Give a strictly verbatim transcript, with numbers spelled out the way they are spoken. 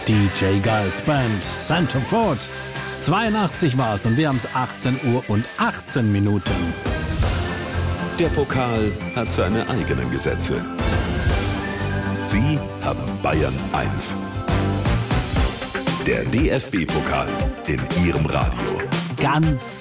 D J Giles Band, Centerford. zweiundachtzig war es und wir haben es achtzehn Uhr und achtzehn Minuten. Der Pokal hat seine eigenen Gesetze. Sie haben Bayern eins. Der D F B-Pokal in Ihrem Radio. Ganz